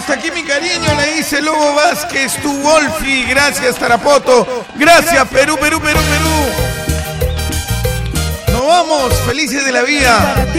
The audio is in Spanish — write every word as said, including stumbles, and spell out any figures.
Hasta aquí mi cariño, le dice Lobo Vázquez, tu Wolfi. Gracias, Tarapoto. Gracias, Perú, Perú, Perú, Perú. Nos vamos, felices de la vida.